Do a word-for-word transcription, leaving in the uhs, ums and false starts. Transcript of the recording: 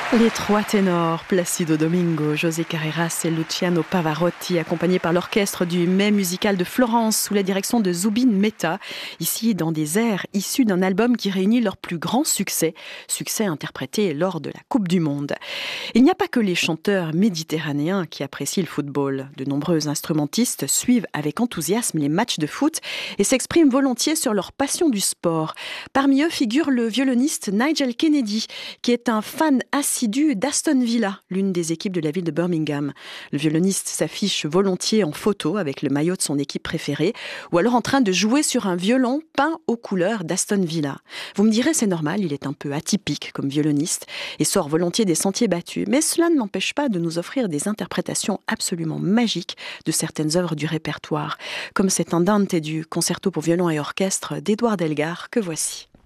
Les trois ténors, Placido Domingo, José Carreras et Luciano Pavarotti, accompagnés par l'orchestre du Mai musical de Florence sous la direction de Zubin Mehta, ici dans des airs issus d'un album qui réunit leurs plus grands succès, succès interprétés lors de la Coupe du Monde. Il n'y a pas que les chanteurs méditerranéens qui apprécient le football. De nombreux instrumentistes suivent avec enthousiasme les matchs de foot et s'expriment volontiers sur leur passion du sport. Parmi eux figure le violoniste Nigel Kennedy, qui est un fan assidu d'Aston Villa, l'une des équipes de la ville de Birmingham. Le violoniste s'affiche volontiers en photo avec le maillot de son équipe préférée ou alors en train de jouer sur un violon peint aux couleurs d'Aston Villa. Vous me direz, c'est normal, il est un peu atypique comme violoniste et sort volontiers des sentiers battus, mais cela ne l'empêche pas de nous offrir des interprétations absolument magiques de certaines œuvres du répertoire, comme cet andante du concerto pour violon et orchestre d'Édouard Delgar que voici.